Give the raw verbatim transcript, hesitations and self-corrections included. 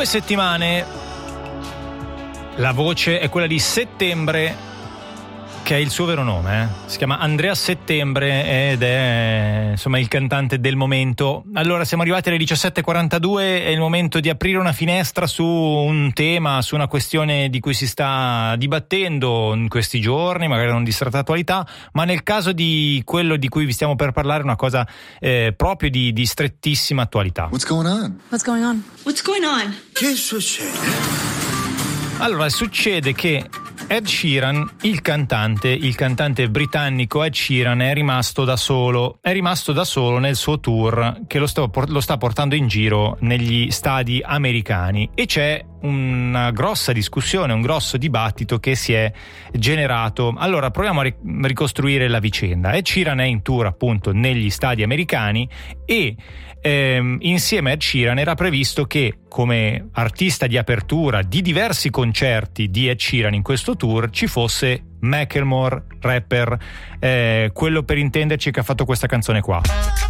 due settimane la voce è quella di Settembre, che è il suo vero nome, eh? Si chiama Andrea Settembre ed è insomma il cantante del momento. Allora, siamo arrivati alle diciassette e quarantadue, è il momento di aprire una finestra su un tema, su una questione di cui si sta dibattendo in questi giorni, magari non di stretta attualità, ma nel caso di quello di cui vi stiamo per parlare una cosa eh, proprio di, di strettissima attualità. What's going on? What's going on? What's going on? Che succede? Allora, succede che Ed Sheeran, il cantante, il cantante britannico Ed Sheeran è rimasto da solo, è rimasto da solo nel suo tour che lo sta, lo sta portando in giro negli stadi americani, e c'è una grossa discussione, un grosso dibattito che si è generato. Allora, proviamo a ricostruire la vicenda. Ed Sheeran è in tour appunto negli stadi americani e ehm, insieme a Ed Sheeran era previsto che, come artista di apertura di diversi concerti di Ed Sheeran in questo tour, ci fosse Macklemore, rapper, eh, quello per intenderci che ha fatto questa canzone qua.